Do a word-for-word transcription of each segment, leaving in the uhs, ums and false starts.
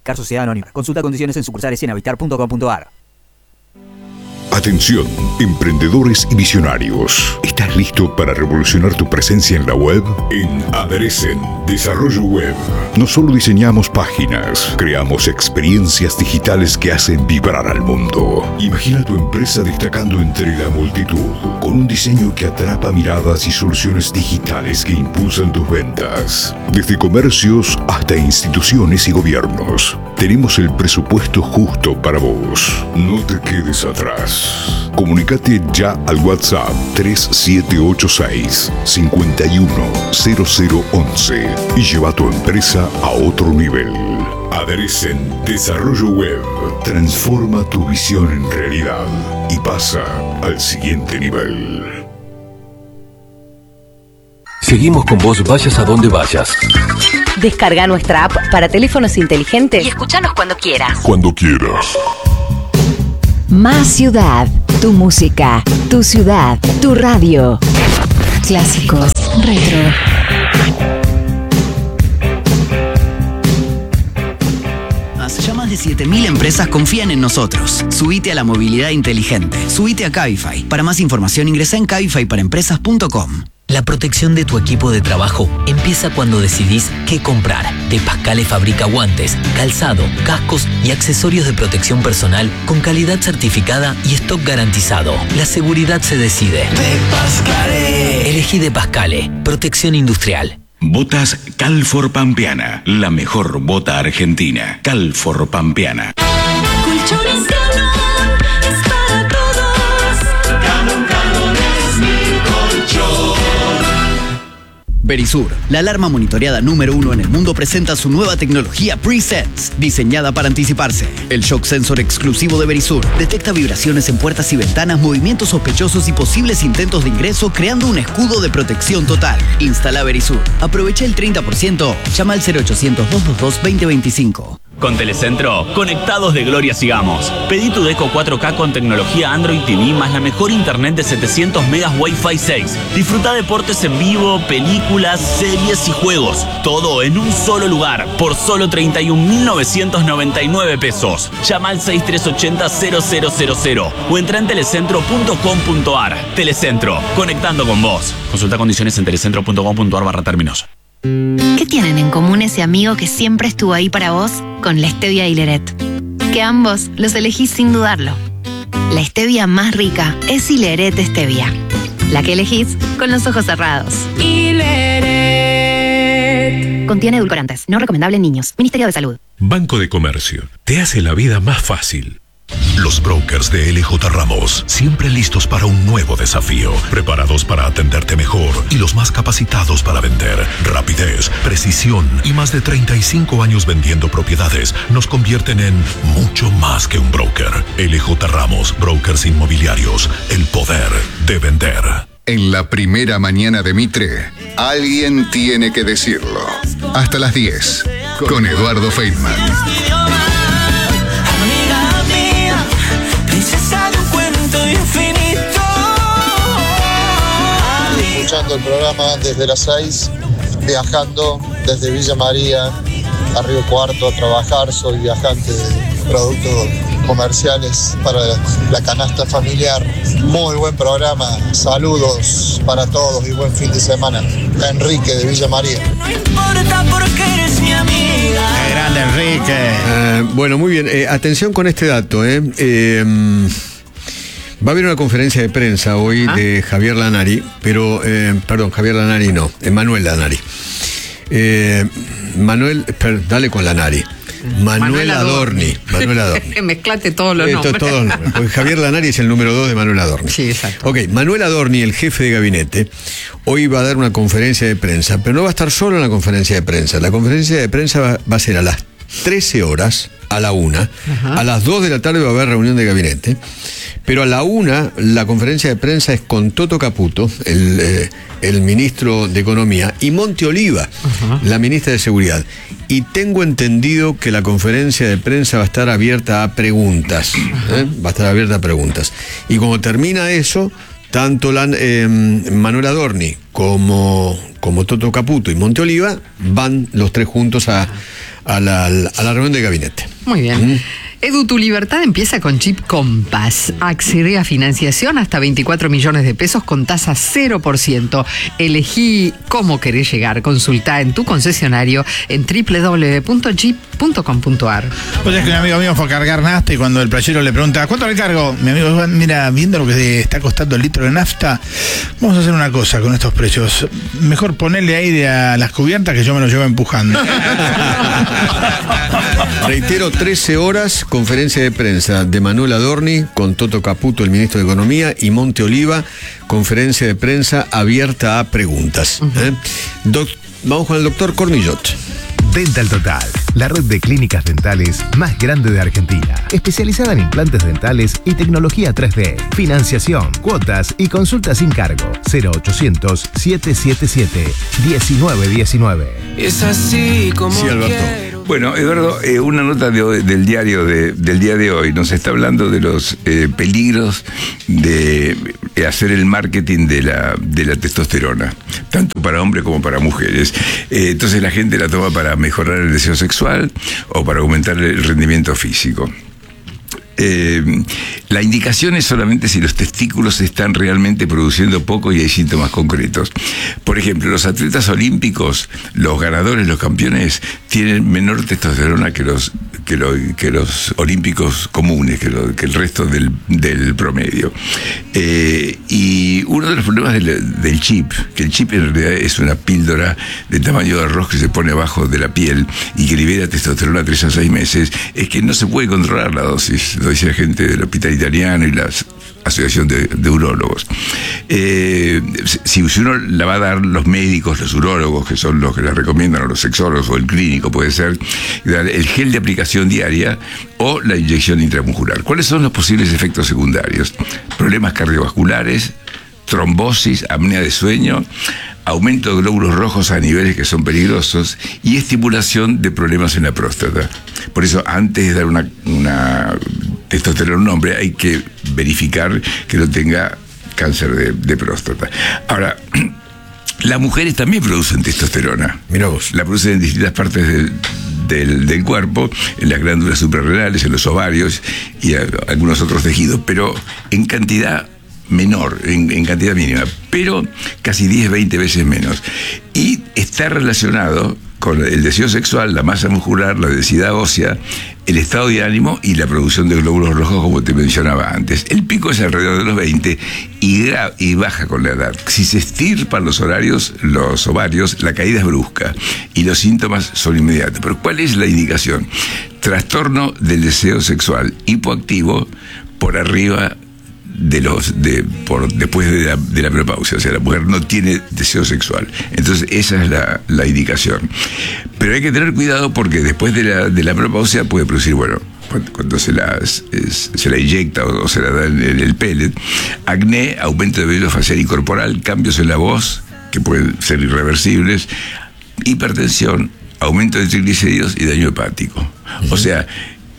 Car Sociedad Anónima. Consulta condiciones en sucursales y en habitar punto com punto ar. Atención, emprendedores y visionarios. ¿Estás listo para revolucionar tu presencia en la web? En Adresen Desarrollo Web no solo diseñamos páginas, creamos experiencias digitales que hacen vibrar al mundo. Imagina tu empresa destacando entre la multitud, con un diseño que atrapa miradas y soluciones digitales que impulsan tus ventas. Desde comercios hasta instituciones y gobiernos, tenemos el presupuesto justo para vos. No te quedes atrás. Comunicate ya al WhatsApp tres siete ocho seis, cinco uno cero cero once y lleva tu empresa a otro nivel. Adresen Desarrollo Web. Transforma tu visión en realidad y pasa al siguiente nivel. Seguimos con vos, vayas a donde vayas. Descarga nuestra app para teléfonos inteligentes y escuchanos cuando quieras. Cuando quieras. Más ciudad, tu música, tu ciudad, tu radio. Clásicos, retro. Ya más de siete mil empresas confían en nosotros. Subite a la movilidad inteligente. Subite a Cabify. Para más información ingresa en cabify para empresas punto com. La protección de tu equipo de trabajo empieza cuando decidís qué comprar. De Pascale fabrica guantes, calzado, cascos y accesorios de protección personal con calidad certificada y stock garantizado. La seguridad se decide. De Pascale. Elegí De Pascale. Protección industrial. Botas Calfor Pampeana. La mejor bota argentina. Calfor Pampeana. Colchones Canon es para todos. Canon, Canon es mi colchón. Verisur, la alarma monitoreada número uno en el mundo, presenta su nueva tecnología Pre-Sense, diseñada para anticiparse. El shock sensor exclusivo de Verisur detecta vibraciones en puertas y ventanas, movimientos sospechosos y posibles intentos de ingreso, creando un escudo de protección total. Instala Verisur. Aprovecha el treinta por ciento. Llama al cero ochocientos, doscientos veintidós, veinte veinticinco. Con Telecentro, conectados de gloria sigamos. Pedí tu Deco cuatro K con tecnología Android T V más la mejor internet de setecientos megas Wi-Fi seis. Disfruta deportes en vivo, películas, series y juegos. Todo en un solo lugar, por solo treinta y un mil novecientos noventa y nueve pesos. Llama al seis tres ocho cero, cero cero cero cero o entra en telecentro punto com punto ar. Telecentro, conectando con vos. Consulta condiciones en telecentro punto com punto ar barra términos. ¿Qué tienen en común ese amigo que siempre estuvo ahí para vos con la stevia y Hileret? Que ambos los elegís sin dudarlo. La stevia más rica es Hileret Stevia, la que elegís con los ojos cerrados. Hileret. Contiene edulcorantes, no recomendable en niños. Ministerio de Salud. Banco de Comercio te hace la vida más fácil. Los brokers de L J Ramos, siempre listos para un nuevo desafío, preparados para atenderte mejor y los más capacitados para vender. Rapidez, precisión y más de treinta y cinco años vendiendo propiedades nos convierten en mucho más que un broker. L J Ramos, brokers inmobiliarios, el poder de vender. En la primera mañana de Mitre, alguien tiene que decirlo. Hasta las diez, con Eduardo Feynman. Escuchando el programa desde las seis, viajando desde Villa María a Río Cuarto a trabajar. Soy viajante de productos comerciales para la canasta familiar. Muy buen programa, saludos para todos y buen fin de semana. Enrique de Villa María. No importa porque eres mi amiga. Qué grande Enrique. Eh, bueno, muy bien, eh, atención con este dato, eh. Eh, Va a haber una conferencia de prensa hoy ¿Ah? de Javier Lanari, pero, eh, perdón, Javier Lanari no, Manuel Lanari. Eh, Manuel, per, dale con Lanari. Manuel, Manuel Adorni. Adorni. Manuel Adorni. Mezclate todos los Esto, nombres. todos los nombres. Porque Javier Lanari es el número dos de Manuel Adorni. Sí, exacto. Ok, Manuel Adorni, el jefe de gabinete, hoy va a dar una conferencia de prensa, pero no va a estar solo en la conferencia de prensa. La conferencia de prensa va, va a ser a las trece horas, a la una. Ajá. A las dos de la tarde va a haber reunión de gabinete. Pero a la una, la conferencia de prensa es con Toto Caputo, el, eh, el ministro de Economía, y Monte Oliva, uh-huh. la ministra de Seguridad. Y tengo entendido que la conferencia de prensa va a estar abierta a preguntas. Uh-huh. ¿eh? Va a estar abierta a preguntas. Y cuando termina eso, tanto la, eh, Manuel Adorni como, como Toto Caputo y Monte Oliva van los tres juntos a... a la, a la reunión de gabinete. Muy bien. ¿Mm? Edu, tu libertad empieza con Chip Compass. Accede a financiación hasta veinticuatro millones de pesos con tasa cero por ciento. Elegí cómo querés llegar. Consulta en tu concesionario en doble u doble u doble u punto jeep punto com punto a r. Pues es que un amigo mío fue a cargar nafta y cuando el playero le pregunta ¿cuánto le cargo? Mi amigo, mira, viendo lo que está costando el litro de nafta, vamos a hacer una cosa con estos precios. Mejor ponerle aire a las cubiertas que yo me lo llevo empujando. Reitero, trece horas, conferencia de prensa de Manuel Adorni con Toto Caputo, el ministro de Economía, y Monte Oliva, conferencia de prensa abierta a preguntas. Uh-huh. ¿eh? Doc, vamos con el doctor Cornillot. Dental Total, la red de clínicas dentales más grande de Argentina, especializada en implantes dentales y tecnología tres D, financiación, cuotas y consultas sin cargo. cero ochocientos, siete siete siete, diecinueve diecinueve. Es así como sí, Alberto. quiero. Bueno, Eduardo, eh, una nota de hoy, del diario de, del día de hoy nos está hablando de los eh, peligros de hacer el marketing de la, de la testosterona, tanto para hombres como para mujeres. Eh, entonces la gente la toma para mejorar el deseo sexual o para aumentar el rendimiento físico. Eh, la indicación es solamente si los testículos están realmente produciendo poco y hay síntomas concretos. Por ejemplo, los atletas olímpicos, los ganadores, los campeones, tienen menor testosterona que los que, lo, que los olímpicos comunes, que, lo, que el resto del, del promedio. Eh, y uno de los problemas del, del chip, que el chip en realidad es una píldora de tamaño de arroz que se pone abajo de la piel y que libera testosterona tres a seis meses, es que no se puede controlar la dosis. Lo dice la gente del Hospital Italiano y la Asociación de, de Urólogos. Eh, si uno la va a dar los médicos, los urólogos, que son los que la recomiendan, o los sexólogos, o el clínico puede ser, el gel de aplicación diaria o la inyección intramuscular. ¿Cuáles son los posibles efectos secundarios? Problemas cardiovasculares, trombosis, apnea de sueño, aumento de glóbulos rojos a niveles que son peligrosos y estimulación de problemas en la próstata. Por eso, antes de dar una, una testosterona a un hombre, hay que verificar que no tenga cáncer de, de próstata. Ahora, las mujeres también producen testosterona. Mirá vos. La producen en distintas partes del, del, del cuerpo, en las glándulas suprarrenales, en los ovarios y a, algunos otros tejidos, pero en cantidad menor, en, en cantidad mínima, pero casi diez, veinte veces menos. Y está relacionado con el deseo sexual, la masa muscular, la densidad ósea, el estado de ánimo y la producción de glóbulos rojos, como te mencionaba antes. El pico es alrededor de los veinte y, gra- y baja con la edad. Si se estirpan los horarios, los ovarios, la caída es brusca y los síntomas son inmediatos. Pero ¿cuál es la indicación? Trastorno del deseo sexual hipoactivo por arriba de los de por después de la, de la menopausia, o sea, la mujer no tiene deseo sexual. Entonces esa es la, la indicación. Pero hay que tener cuidado porque después de la, de la menopausia puede producir, bueno, cuando, cuando se, la, es, se la inyecta o, o se la da en el, el pellet, acné, aumento de vello facial y corporal, cambios en la voz que pueden ser irreversibles, hipertensión, aumento de triglicéridos y daño hepático. Uh-huh. O sea,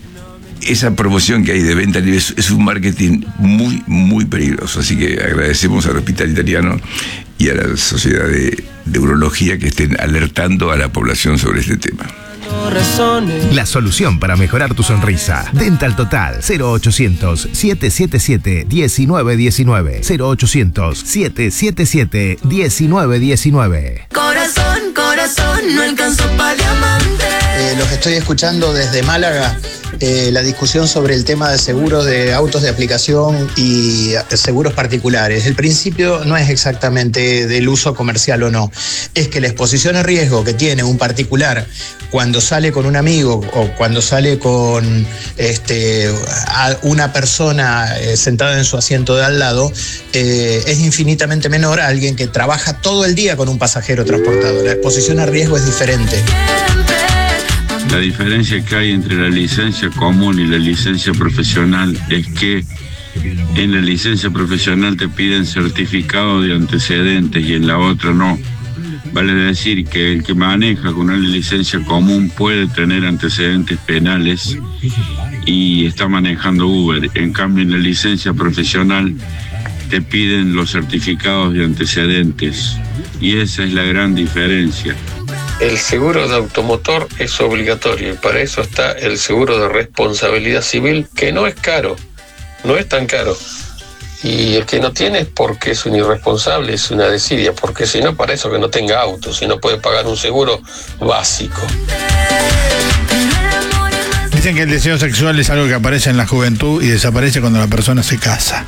esa promoción que hay de venta libre es, es un marketing muy, muy peligroso. Así que agradecemos al Hospital Italiano y a la Sociedad de, de Urología que estén alertando a la población sobre este tema. La solución para mejorar tu sonrisa. Dental Total, cero ochocientos, siete siete siete, diecinueve diecinueve. cero ochocientos, siete siete siete, diecinueve diecinueve. Corazón, corazón, no alcanzó para diamante. Eh, los estoy escuchando desde Málaga, eh, la discusión sobre el tema de seguros de autos de aplicación y seguros particulares. El principio no es exactamente del uso comercial o no, es que la exposición a riesgo que tiene un particular cuando sale con un amigo o cuando sale con este, a una persona eh, sentada en su asiento de al lado, eh, es infinitamente menor a alguien que trabaja todo el día con un pasajero transportado. La exposición a riesgo es diferente. La diferencia que hay entre la licencia común y la licencia profesional es que en la licencia profesional te piden certificado de antecedentes y en la otra no. Vale decir que el que maneja con una licencia común puede tener antecedentes penales y está manejando Uber. En cambio, en la licencia profesional te piden los certificados de antecedentes y esa es la gran diferencia. El seguro de automotor es obligatorio y para eso está el seguro de responsabilidad civil, que no es caro, no es tan caro. Y el que no tiene es porque es un irresponsable, es una desidia, porque si no, para eso que no tenga auto, si no puede pagar un seguro básico. Dicen que el deseo sexual es algo que aparece en la juventud y desaparece cuando la persona se casa.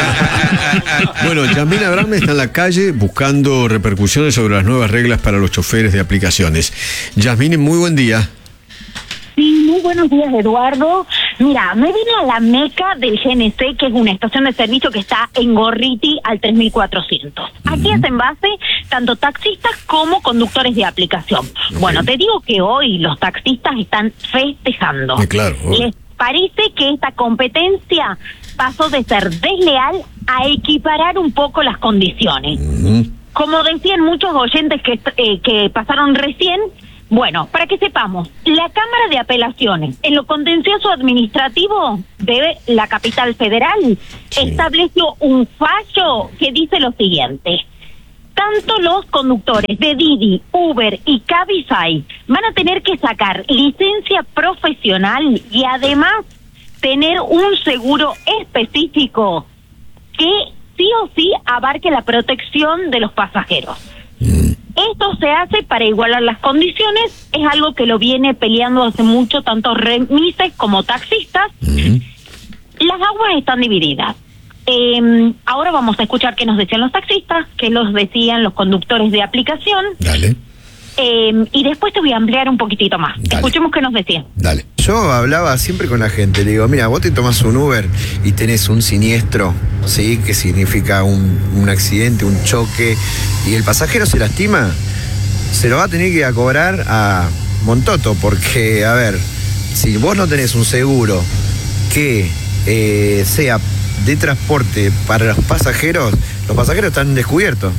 Bueno, Yasmín Abraham está en la calle buscando repercusiones sobre las nuevas reglas para los choferes de aplicaciones. Yasmín, muy buen día. Sí, muy buenos días, Eduardo. Mira, me vine a la meca del G N C, que es una estación de servicio que está en Gorriti al tres mil cuatrocientos. Aquí uh-huh. hacen base tanto taxistas como conductores de aplicación. Okay. Bueno, te digo que hoy los taxistas están festejando. Sí, claro. Les parece que esta competencia pasó de ser desleal a equiparar un poco las condiciones. Uh-huh. Como decían muchos oyentes que, eh, que pasaron recién, bueno, para que sepamos, la Cámara de Apelaciones en lo contencioso administrativo de la capital federal sí. estableció un fallo que dice lo siguiente: tanto los conductores de Didi, Uber y Cabify van a tener que sacar licencia profesional y además tener un seguro específico que sí o sí abarque la protección de los pasajeros. Esto se hace para igualar las condiciones, es algo que lo viene peleando hace mucho tanto remises como taxistas. Uh-huh. Las aguas están divididas. Eh, ahora vamos a escuchar qué nos decían los taxistas, qué nos decían los conductores de aplicación. Dale. Eh, y después te voy a ampliar un poquitito más. Dale. Escuchemos qué nos decían. Dale. Yo hablaba siempre con la gente, le digo, mira, vos te tomás un Uber y tenés un siniestro, ¿sí? Que significa un, un accidente, un choque, y el pasajero se lastima, se lo va a tener que ir a cobrar a Montoto, porque, a ver, si vos no tenés un seguro que eh, sea de transporte para los pasajeros, los pasajeros están descubiertos.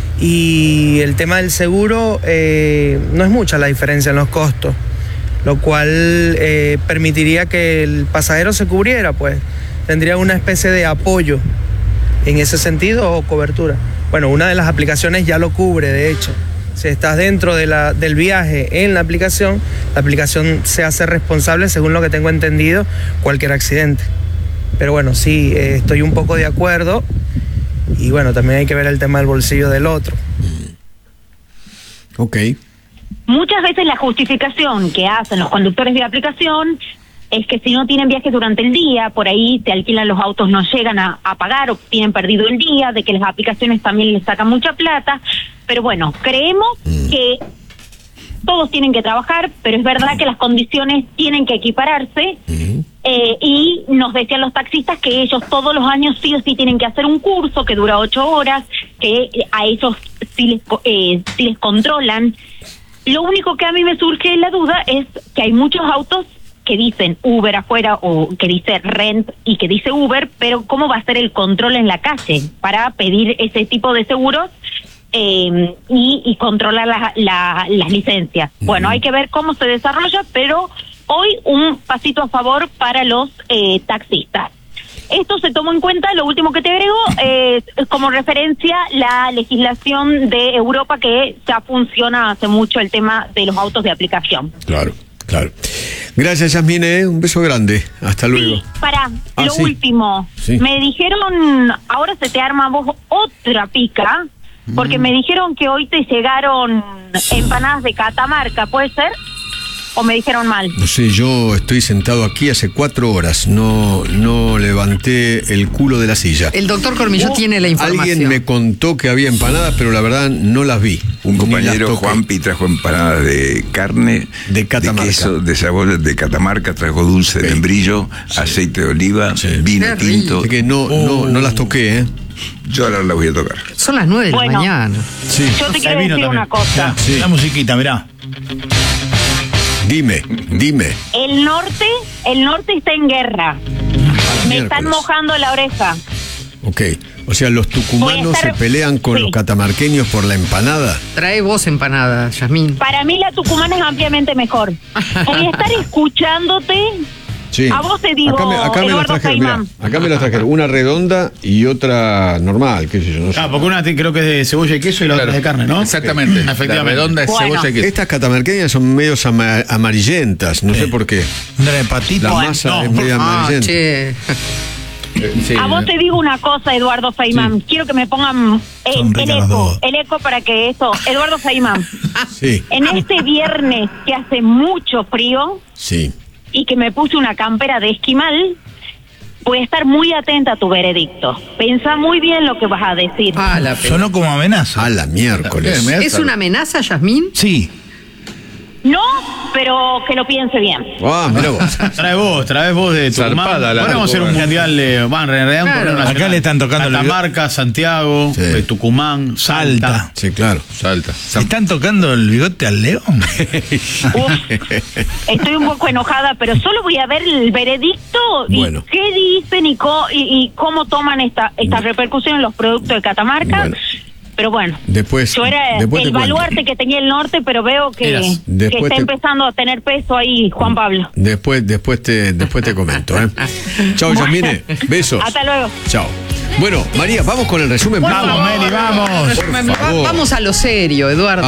Y el tema del seguro, eh, no es mucha la diferencia en los costos, lo cual eh, permitiría que el pasajero se cubriera, pues tendría una especie de apoyo en ese sentido o cobertura. Bueno, una de las aplicaciones ya lo cubre, de hecho. Si estás dentro de la, del viaje en la aplicación, la aplicación se hace responsable, según lo que tengo entendido, cualquier accidente. Pero bueno, sí, eh, estoy un poco de acuerdo. Y bueno, también hay que ver el tema del bolsillo del otro. Ok. Muchas veces la justificación que hacen los conductores de aplicación es que si no tienen viajes durante el día, por ahí te alquilan los autos, no llegan a, a pagar o tienen perdido el día, de que las aplicaciones también les sacan mucha plata. Pero bueno, creemos que todos tienen que trabajar, pero es verdad que las condiciones tienen que equipararse. Eh, y nos decían los taxistas que ellos todos los años sí o sí tienen que hacer un curso que dura ocho horas, que a ellos sí les, eh, sí les controlan. Lo único que a mí me surge la duda es que hay muchos autos que dicen Uber afuera o que dice Rent y que dice Uber, pero ¿cómo va a ser el control en la calle para pedir ese tipo de seguros eh, y, y controlar la, la, las licencias? Uh-huh. Bueno, hay que ver cómo se desarrolla, pero hoy un pasito a favor para los eh, taxistas. Esto se tomó en cuenta, lo último que te agrego, eh, como referencia la legislación de Europa que ya funciona hace mucho el tema de los autos de aplicación. Claro, claro. Gracias, Yasmín, ¿eh? Un beso grande. Hasta luego. Sí, para, ah, lo sí. último. Sí. Me dijeron, ahora se te arma a vos otra pica, porque mm. me dijeron que hoy te llegaron empanadas de Catamarca, ¿puede ser? ¿O me dijeron mal? No sé, yo estoy sentado aquí hace cuatro horas. No, no levanté el culo de la silla. El doctor Cormillo oh, tiene la información. Alguien me contó que había empanadas, pero la verdad no las vi. Un compañero, Juanpi, trajo empanadas de carne, de Catamarca, de queso, de sabor de Catamarca, trajo dulce sí. de membrillo, sí. aceite de oliva, sí. vino Qué tinto. Así que no, oh. no, no las toqué, ¿eh? Yo ahora las voy a tocar. Son las nueve de bueno, la mañana. Sí. Yo te quiero decir una cosa. Sí. La musiquita, mirá. Dime, dime. El norte, el norte está en guerra. Me miércoles. Están mojando la oreja. Ok, o sea, los tucumanos estar... se pelean con sí. los catamarqueños por la empanada. Trae vos empanada, Yasmín. Para mí la tucumana es ampliamente mejor. Voy a estar escuchándote Sí. A vos te digo, acá me, acá me las Eduardo trajeron, mirá, Feynman. acá me las trajeron, una redonda y otra normal, qué sé yo, no sé. Ah, porque una te- creo que es de cebolla y queso y la otra es de carne, ¿no? Exactamente. Efectivamente. La redonda es Bueno. cebolla y queso. Estas catamarqueñas son medio ama- amarillentas, no sé por qué. ¿No era de patita? La Bueno. masa No. es medio Ah, amarillenta. che. Sí. A vos te digo una cosa, Eduardo Feynman. Quiero que me pongan el, Son el ricas las eco, dos. el eco para que eso. Eduardo Feynman, Sí, en este viernes que hace mucho frío sí. y que me puse una campera de esquimal, voy a estar muy atenta a tu veredicto. Pensá muy bien lo que vas a decir. Ah, la pe- Sonó como amenaza. A la miércoles. Bien, ¿Es una amenaza, Yasmín? Sí. No, pero que lo piense bien. Ah, mira vos. Trae vos, traes vos de Tucumán. Zarpada la- Podemos hacer un mundial de. Van, en realidad un Claro. torneo nacional. Acá le están tocando el- Catamarca, Santiago, Sí. eh, Tucumán, Salta. Salta. Sí, claro. Salta. ¿Le están tocando el bigote al león? Uf, estoy un poco enojada, pero solo voy a ver el veredicto y Bueno. qué dicen y, co- y, y cómo toman esta esta repercusión en los productos de Catamarca. Bueno. Pero bueno, Después, yo era después te el cuento. baluarte que tenía el norte, pero veo que, Eras. que Después está te- empezando a tener peso ahí Juan Pablo. Después, después te, después te comento, ¿eh? Chao, Yasmine. Besos. Hasta luego. Chao. Bueno, María, vamos con el resumen. Por Vamos, favor. Meli, vamos. Por Va- favor. Vamos a lo serio, Eduardo.